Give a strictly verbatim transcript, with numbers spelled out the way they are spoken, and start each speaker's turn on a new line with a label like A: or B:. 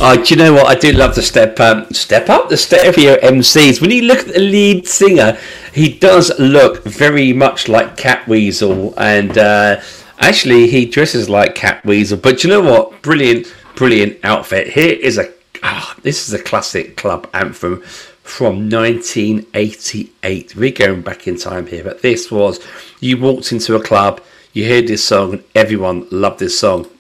A: Oh, do you know what? I do love the step um, step up, the stereo M Cs. When you look at the lead singer, he does look very much like Catweasel, and uh, actually he dresses like Catweasel. But do you know what? Brilliant, brilliant outfit. Here is a oh, this is a classic club anthem from nineteen eighty-eight. We're going back in time here, but this was, you walked into a club, you heard this song, and everyone loved this song.